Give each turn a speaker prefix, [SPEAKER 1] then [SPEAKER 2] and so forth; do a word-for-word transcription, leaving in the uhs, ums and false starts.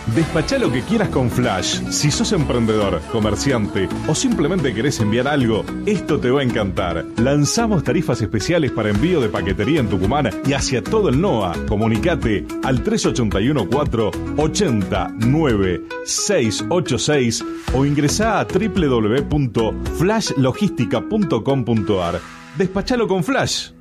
[SPEAKER 1] Despachá lo que quieras con Flash. Si sos emprendedor, comerciante o simplemente querés enviar algo, esto te va a encantar. Lanzamos tarifas especiales para envío de paquetería en Tucumán y hacia todo el N O A. Comunicate al tres ocho uno cuatro, ocho cero nueve, seis ocho seis o ingresá a doble u doble u doble u punto flash logística punto com punto a r. Despachalo con Flash.